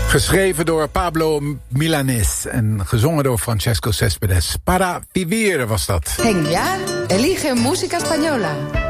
Geschreven door Pablo Milanés en gezongen door Francesco Céspedes. Para vivir was dat. Genial. Elige música española.